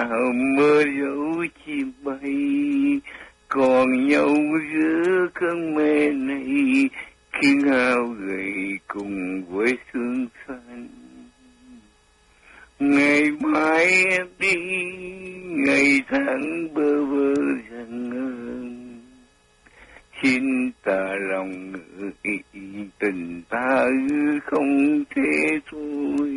nào mơ dấu chim bay, còn nhau giữa cơn mê này, khi ngao gầy cùng với sương xanh. Ngày mai em đi, ngày tháng bơ vơ rằng xin ta lòng người, tình ta không thể thôi.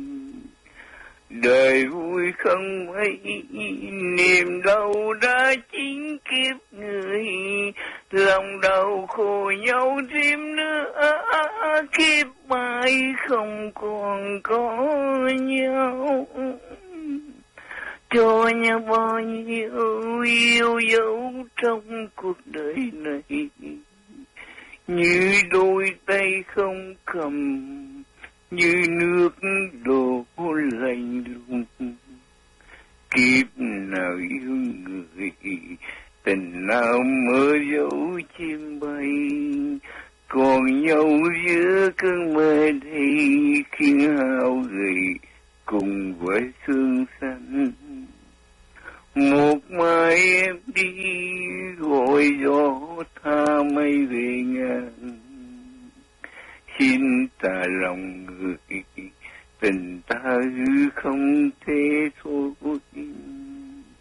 Đời vui không mấy, niềm đau đã chín kiếp người, lòng đau khổ nhau thêm nữa, kiếp mai không còn có nhau. Cho nhau bao nhiêu yêu dấu trong cuộc đời này, như đôi tay không cầm, như nước đổ lạnh lùng. Kiếp nào yêu người, tình nào mơ dấu chim bay, còn nhau giữa cơn mơ đây, khi hao gầy cùng với sương xanh. Một mai em đi, gọi gió tha mây về ngàn, xin ta lòng người, tình ta không thể thôi.